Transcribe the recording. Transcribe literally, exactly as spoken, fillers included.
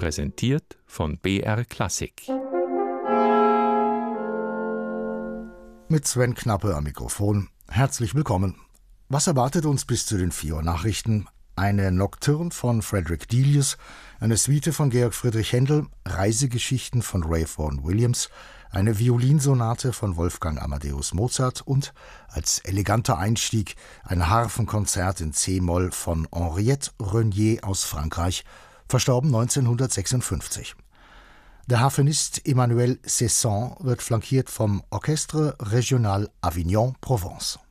Präsentiert von B R Klassik. Mit Sven Knappe am Mikrofon. Herzlich willkommen. Was erwartet uns bis zu den vier Uhr Nachrichten? Eine Nocturne von Frederick Delius, eine Suite von Georg Friedrich Händel, Reisegeschichten von Ray Vaughan Williams, eine Violinsonate von Wolfgang Amadeus Mozart und als eleganter Einstieg ein Harfenkonzert in C-Moll von Henriette Renier aus Frankreich, verstorben neunzehnhundertsechsundfünfzig. Der Harfenist Emmanuel Cesson wird flankiert vom Orchestre Régional Avignon Provence.